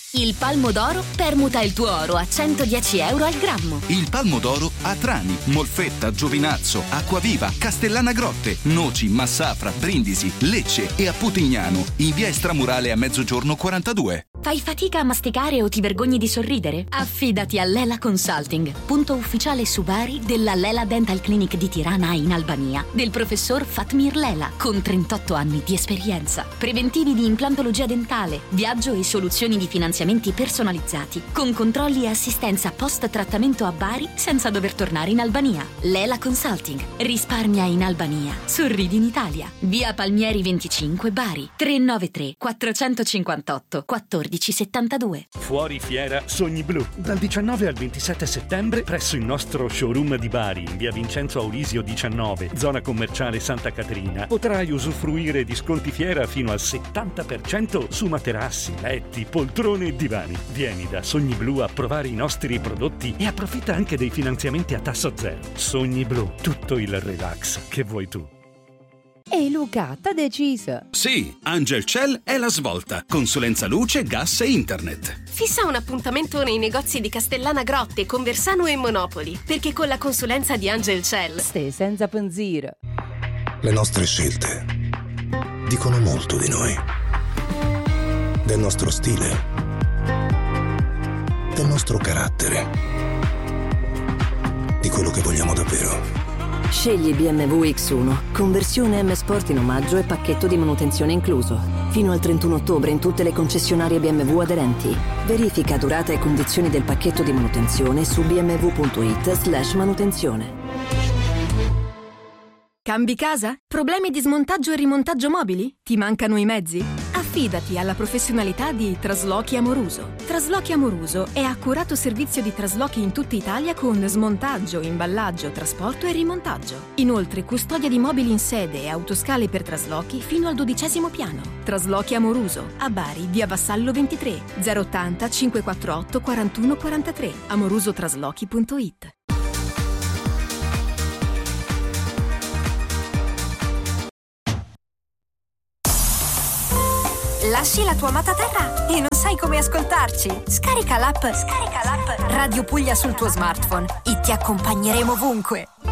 Il Palmo d'Oro permuta il tuo oro a 110 euro al grammo. Il Palmo d'Oro a Trani, Molfetta, Giovinazzo, Acquaviva, Castellana Grotte, Noci, Massafra, Brindisi, Lecce e a Putignano, in via Estramurale a Mezzogiorno 42. Fai fatica a masticare o ti vergogni di sorridere? Affidati a Lela Consulting, punto ufficiale su Bari della Lela Dental Clinic di Tirana in Albania, del professor Fatmir Lela, con 38 anni di esperienza. Preventivi di implantologia dentale, viaggio e soluzioni di finanziamenti personalizzati, con controlli e assistenza post-trattamento a Bari senza dover tornare in Albania. Lela Consulting. Risparmia in Albania. Sorridi in Italia. Via Palmieri 25 Bari. 393 458 1472. Fuori fiera Sogni Blu. Dal 19 al 27 settembre presso il nostro showroom di Bari, in via Vincenzo Aulisio 19, zona commerciale Santa Caterina, potrai usufruire di sconti fiera fino al 70% su materassi, letti, poltrone e divani. Vieni da Sogni Blu a provare i nostri prodotti e approfitta anche dei finanziamenti a tasso zero. Sogni Blu, tutto il relax che vuoi tu. Ehi Luca, t'ha deciso? Sì, Angel Cell è la svolta. Consulenza luce, gas e internet. Fissa un appuntamento nei negozi di Castellana Grotte, Conversano e Monopoli, perché con la consulenza di Angel Cell stai senza pensiero. Le nostre scelte dicono molto di noi. Del nostro stile. Del nostro carattere. Di quello che vogliamo davvero. Scegli BMW X1, conversione M Sport in omaggio e pacchetto di manutenzione incluso. Fino al 31 ottobre in tutte le concessionarie BMW aderenti. Verifica durata e condizioni del pacchetto di manutenzione su bmw.it/manutenzione. Cambi casa? Problemi di smontaggio e rimontaggio mobili? Ti mancano i mezzi? Affidati alla professionalità di Traslochi Amoruso. Traslochi Amoruso è accurato servizio di traslochi in tutta Italia con smontaggio, imballaggio, trasporto e rimontaggio. Inoltre custodia di mobili in sede e autoscale per traslochi fino al 12° piano. Traslochi Amoruso, a Bari, via Vassallo 23, 080 548 41 43, amorusotraslochi.it. Lasci la tua amata terra e non sai come ascoltarci? Scarica l'app Radio Puglia sul tuo smartphone e ti accompagneremo ovunque.